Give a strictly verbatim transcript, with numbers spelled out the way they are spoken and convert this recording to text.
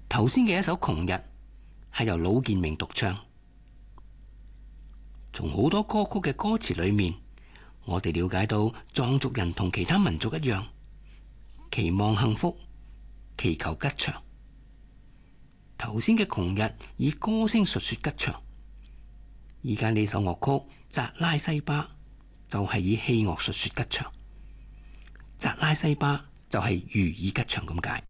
頭先嘅一首《窮日》係由魯健明獨唱。從好多歌曲嘅歌詞裏面，我哋了解到藏族人同其他民族一樣，期望幸福，祈求吉祥。頭先嘅《窮日》以歌聲述說吉祥，而家呢首樂曲《扎拉西巴》就係以器樂述說吉祥。扎拉西巴就係如意吉祥咁解。